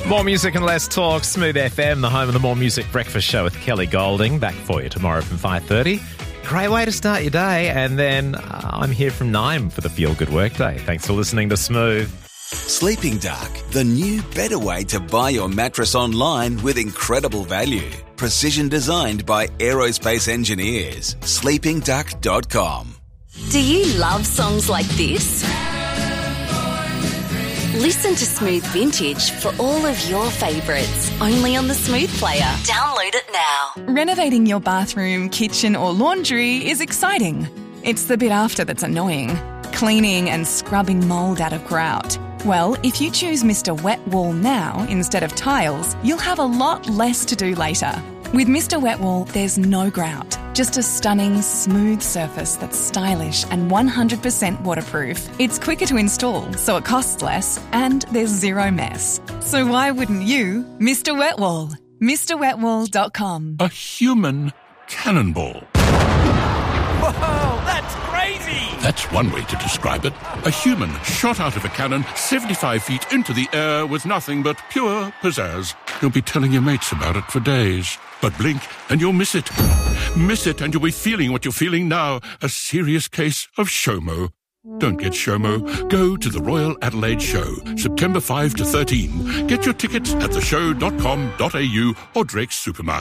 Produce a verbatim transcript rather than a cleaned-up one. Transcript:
More music and less talk. Smooth F M, the home of the More Music Breakfast Show with Kelly Golding. Back for you tomorrow from five thirty. Great way to start your day. And then uh, I'm here from nine for the Feel Good Workday. Thanks for listening to Smooth. Sleeping Dark, the new better way to buy your mattress online with incredible value. Precision designed by aerospace engineers. sleeping duck dot com. Do you love songs like this? Listen to Smooth Vintage for all of your favourites, only on the Smooth Player. Download it now. Renovating your bathroom, kitchen or laundry is exciting. It's the bit after that's annoying. Cleaning and scrubbing mould out of grout. Well, if you choose Mister Wet Wall now instead of tiles, you'll have a lot less to do later. With Mister Wet Wall, there's no grout, just a stunning, smooth surface that's stylish and one hundred percent waterproof. It's quicker to install, so it costs less, and there's zero mess. So why wouldn't you? Mister Wet Wall. Mr Wet Wall dot com. A human cannonball. Whoa, that's crazy! That's one way to describe it. A human shot out of a cannon seventy-five feet into the air with nothing but pure pizzazz. You'll be telling your mates about it for days. But blink and you'll miss it. Miss it and you'll be feeling what you're feeling now. A serious case of SHOMO. Don't get SHOMO. Go to the Royal Adelaide Show, September fifth to thirteenth. Get your tickets at the show dot com dot a u or Drake's Supermarket.